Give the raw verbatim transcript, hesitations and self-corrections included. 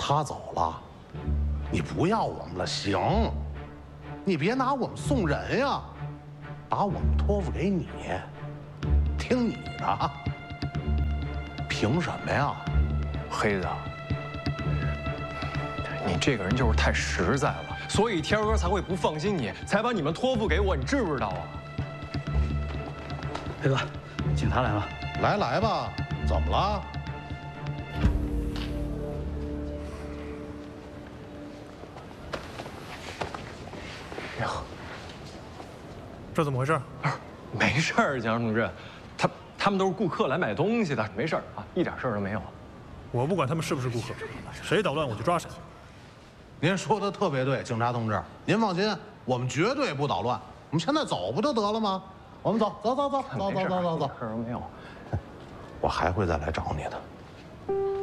他走了，你不要我们了，行？你别拿我们送人呀，把我们托付给你，听你的。凭什么呀？ 黑子，你这个人就是太实在了，所以天哥才会不放心你，才把你们托付给我，你知不知道啊？ 黑子，请他来吧。 来来吧，怎么了？ 哎呦， 这怎么回事？ 没事儿，蒋同志，他他们都是顾客来买东西的，没事儿啊，一点事儿都没有。 我不管他们是不是顾客，谁捣乱我就抓谁。 您说的特别对，警察同志，您放心，我们绝对不捣乱。我们现在走不就得了吗？我们走，走走走走走走走走。 事儿都没有。 我还会再来找你的。